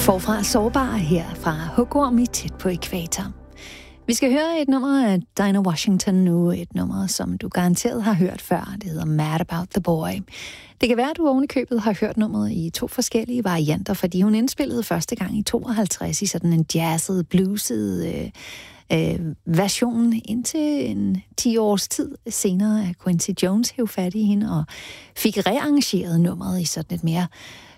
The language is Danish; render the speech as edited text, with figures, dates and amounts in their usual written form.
Forfra sårbar her fra Hugorm i Tæt på Ækvator. Vi skal høre et nummer af Dinah Washington nu, et nummer, som du garanteret har hørt før. Det hedder Mad About the Boy. Det kan være, at du oven i købet har hørt nummeret i 2 forskellige varianter, fordi hun indspillede første gang i 52 i sådan en jazzet, blueset version, indtil en 10 års tid senere, at Quincy Jones hævde fat i hende og fik rearrangeret nummeret i sådan et mere